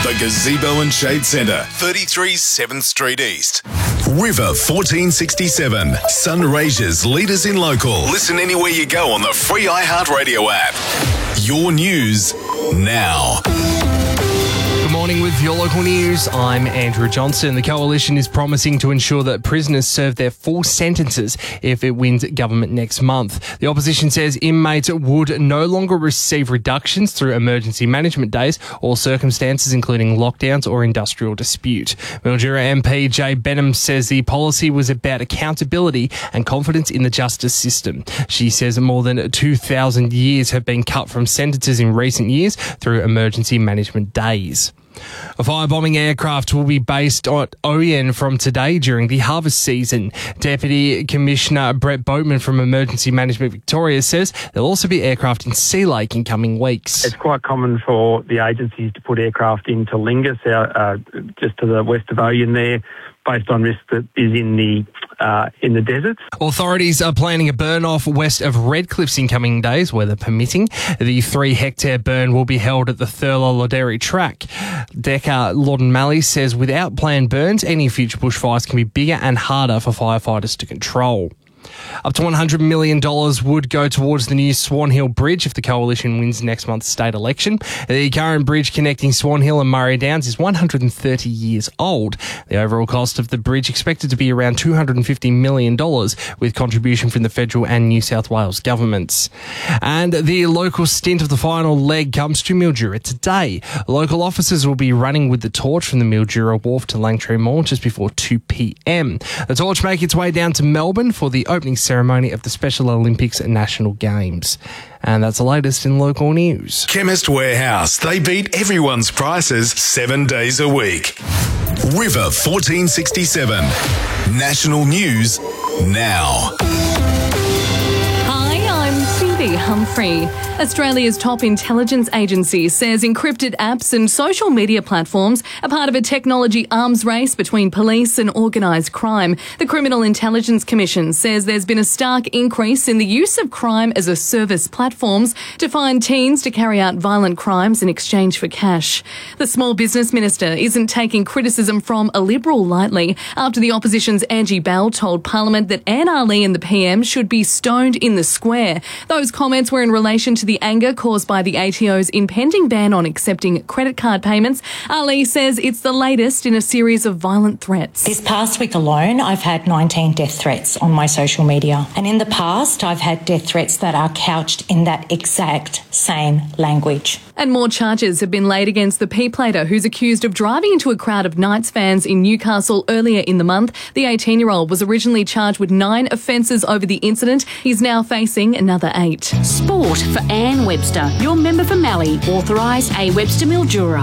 the Gazebo and Shade Centre, 33 7th Street East. River 1467, Sunraysia's leaders in local. Listen anywhere you go on the free iHeartRadio app. Your news now. Good morning with your local news. I'm Andrew Johnson. The Coalition is promising to ensure that prisoners serve their full sentences if it wins government next month. The opposition says inmates would no longer receive reductions through emergency management days or circumstances including lockdowns or industrial dispute. Mildura MP Jay Benham says the policy was about accountability and confidence in the justice system. She says more than 2,000 years have been cut from sentences in recent years through emergency management days. A firebombing aircraft will be based at Oyen from today during the harvest season. Deputy Commissioner Brett Boatman from Emergency Management Victoria says there'll also be aircraft in Sea Lake in coming weeks. It's quite common for the agencies to put aircraft into Lingus, just to the west of Oyen there, based on risk that is in the deserts. Authorities are planning a burn-off west of Redcliffs in coming days, weather permitting. The 3-hectare burn will be held at the Thurlow Loderi track. Decker Lawden Malley says without planned burns, any future bushfires can be bigger and harder for firefighters to control. Up to $100 million would go towards the new Swan Hill Bridge if the Coalition wins next month's state election. The current bridge connecting Swan Hill and Murray Downs is 130 years old. The overall cost of the bridge expected to be around $250 million, with contribution from the federal and New South Wales governments. And the local stint of the final leg comes to Mildura today. Local officers will be running with the torch from the Mildura Wharf to Langtree Mall just before 2 p.m. The torch makes its way down to Melbourne for the opening ceremony of the Special Olympics and National Games. And that's the latest in local news. Chemist Warehouse. They beat everyone's prices 7 days a week. River 1467. National news now. Humphrey. Australia's top intelligence agency says encrypted apps and social media platforms are part of a technology arms race between police and organised crime. The Criminal Intelligence Commission says there's been a stark increase in the use of crime-as-a-service platforms to find teens to carry out violent crimes in exchange for cash. The Small Business Minister isn't taking criticism from a Liberal lightly after the opposition's Angie Bell told Parliament that Anne Ali and the PM should be stoned in the square. Those comments were in relation to the anger caused by the ATO's impending ban on accepting credit card payments. Ali says it's the latest in a series of violent threats. This past week alone, I've had 19 death threats on my social media. And in the past, I've had death threats that are couched in that exact same language. And more charges have been laid against the P-plater who's accused of driving into a crowd of Knights fans in Newcastle earlier in the month. The 18-year-old was originally charged with 9 offences over the incident. He's now facing another 8. Sport for Anne Webster, your member for Mallee, authorised A. Webster Mildura.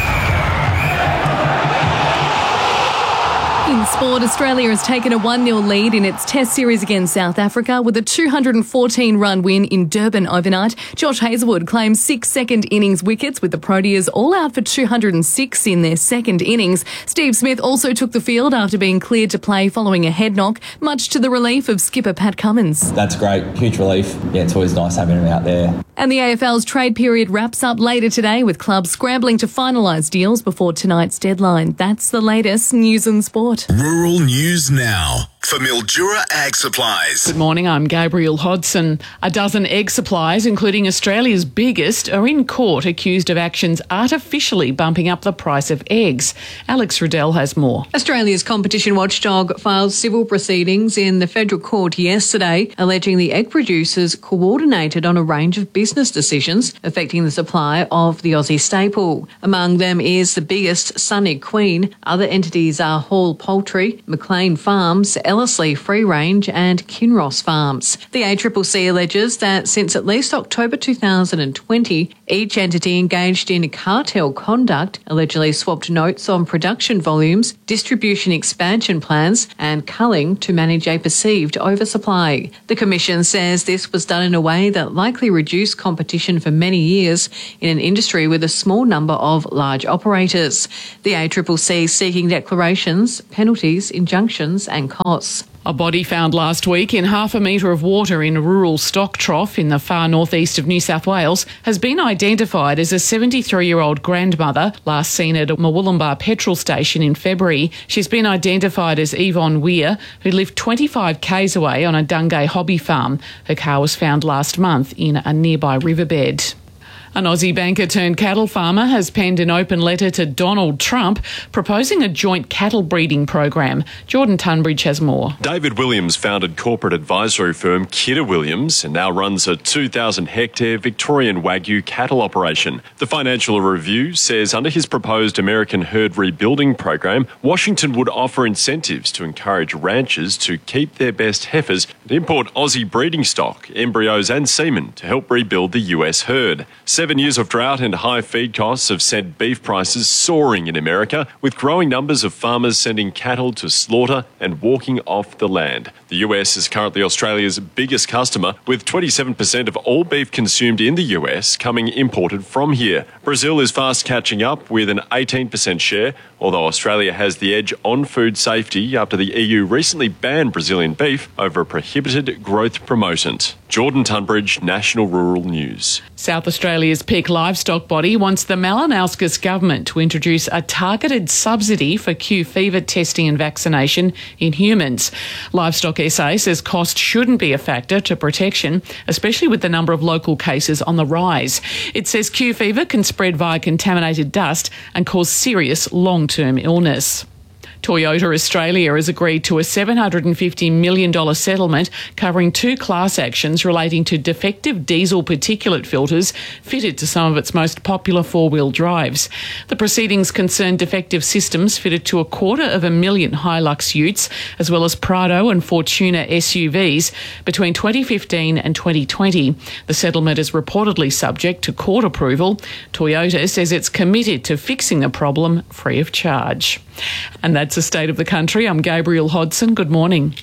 In sport, Australia has taken a 1-0 lead in its Test series against South Africa with a 214-run win in Durban overnight. Josh Hazlewood claims 6 second-innings wickets with the Proteas all out for 206 in their second innings. Steve Smith also took the field after being cleared to play following a head knock, much to the relief of skipper Pat Cummins. That's great. Huge relief. Yeah, it's always nice having him out there. And the AFL's trade period wraps up later today with clubs scrambling to finalise deals before tonight's deadline. That's the latest news and sport. Rural news now for Mildura Ag Supplies. Good morning, I'm Gabrielle Hodson. A dozen egg suppliers, including Australia's biggest, are in court accused of actions artificially bumping up the price of eggs. Alex Riddell has more. Australia's competition watchdog filed civil proceedings in the federal court yesterday, alleging the egg producers coordinated on a range of business decisions affecting the supply of the Aussie staple. Among them is the biggest, Sun Egg Queen. Other entities are Hall Poultry, McLean Farms, Ellerslie Free Range and Kinross Farms. The ACCC alleges that since at least October 2020, each entity engaged in cartel conduct, allegedly swapped notes on production volumes, distribution expansion plans and culling to manage a perceived oversupply. The Commission says this was done in a way that likely reduced competition for many years in an industry with a small number of large operators. The ACCC seeking declarations, penalties, injunctions and costs. else. A body found last week in half a metre of water in a rural stock trough in the far northeast of New South Wales has been identified as a 73-year-old grandmother, last seen at a Murwillumbah petrol station in February. She's been identified as Yvonne Weir, who lived 25 k's away on a Dungay hobby farm. Her car was found last month in a nearby riverbed. An Aussie banker turned cattle farmer has penned an open letter to Donald Trump proposing a joint cattle breeding program. Jordan Tunbridge has more. David Williams founded corporate advisory firm Kidder Williams and now runs a 2,000-hectare Victorian Wagyu cattle operation. The Financial Review says under his proposed American herd rebuilding program, Washington would offer incentives to encourage ranchers to keep their best heifers and import Aussie breeding stock, embryos and semen to help rebuild the US herd. 7 years of drought and high feed costs have sent beef prices soaring in America, with growing numbers of farmers sending cattle to slaughter and walking off the land. The US is currently Australia's biggest customer, with 27% of all beef consumed in the US coming imported from here. Brazil is fast catching up with an 18% share, although Australia has the edge on food safety after the EU recently banned Brazilian beef over a prohibited growth promotant. Jordan Tunbridge, National Rural News. South Australia's peak livestock body wants the Malinauskas government to introduce a targeted subsidy for Q fever testing and vaccination in humans. Livestock SA says cost shouldn't be a factor to protection, especially with the number of local cases on the rise. It says Q fever can spread via contaminated dust and cause serious long-term illness. Toyota Australia has agreed to a $750 million settlement covering 2 class actions relating to defective diesel particulate filters fitted to some of its most popular four-wheel drives. The proceedings concern defective systems fitted to 250,000 Hilux utes, as well as Prado and Fortuna SUVs between 2015 and 2020. The settlement is reportedly subject to court approval. Toyota says it's committed to fixing the problem free of charge. And that's the state of the country. I'm Gabriel Hodson. Good morning.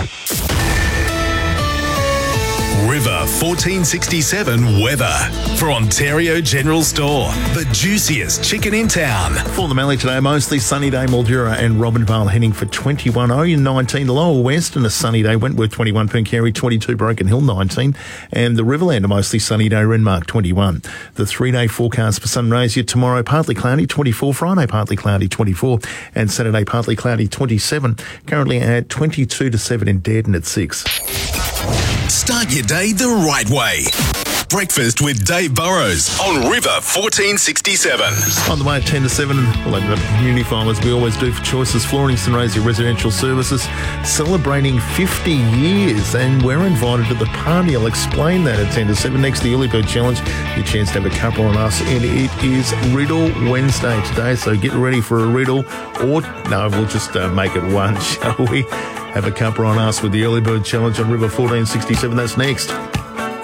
River 1467 weather for Ontario General Store. The juiciest chicken in town. For the Mallee today, mostly sunny day, Mildura and Robinvale heading for 21. Oyen 19, the Lower West, and a sunny day, Wentworth 21, Pencarry 22, Broken Hill 19, and the Riverland a mostly sunny day, Renmark 21. The 3-day forecast for Sunraysia tomorrow, partly cloudy 24, Friday partly cloudy 24, and Saturday partly cloudy 27. Currently at 22 to 7 in Dearden at 6. Start your day the right way. Breakfast with Dave Burrows on River 1467. On the way at 10 to 7, we'll open up the community file as we always do for Choices Flooring Sunraysia Residential Services, celebrating 50 years, and we're invited to the party. I'll explain that at 10 to 7. Next, the Early Bird Challenge, your chance to have a couple on us, and it is Riddle Wednesday today, so get ready for a riddle, or no, we'll just make it one, shall we? Have a cuppa on us with the Early Bird Challenge on River 1467. That's next.